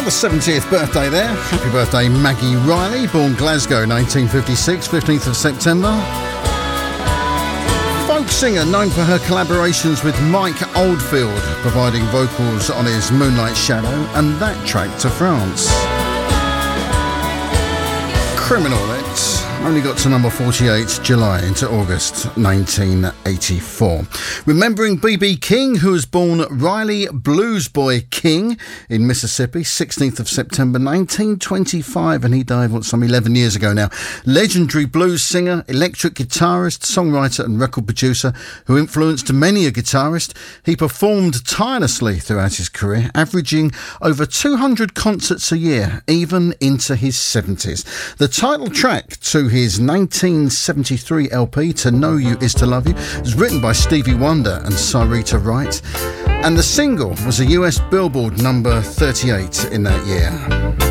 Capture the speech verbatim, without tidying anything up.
Another seventieth birthday there. Happy birthday, Maggie Riley, born Glasgow, nineteen fifty-six, fifteenth of September. Folk singer known for her collaborations with Mike Oldfield, providing vocals on his Moonlight Shadow and that track to France. Criminal, it only got to number forty-eight, July into August nineteen eighty-four. Remembering B B King, who was born Riley Blues Boy King in Mississippi, sixteenth of September nineteen twenty-five, and he died what, some eleven years ago now. Legendary blues singer, electric guitarist, songwriter and record producer who influenced many a guitarist. He performed tirelessly throughout his career, averaging over two hundred concerts a year, even into his seventies. The title track to his nineteen seventy-three L P, To Know You Is To Love You, was written by Stevie Wonder and Sarita Wright, and the single was a U S Billboard number thirty-eight in that year.